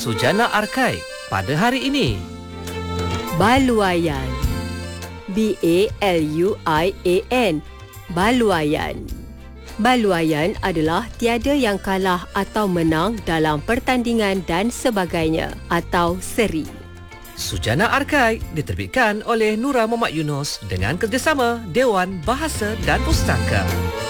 Sujana Arkai pada hari ini. Baluayan. B-A-L-U-I-A-N. Baluayan. Baluayan adalah tiada yang kalah atau menang dalam pertandingan dan sebagainya atau seri. Sujana Arkai diterbitkan oleh Nura Muhammad Yunus dengan kerjasama Dewan Bahasa dan Pustaka.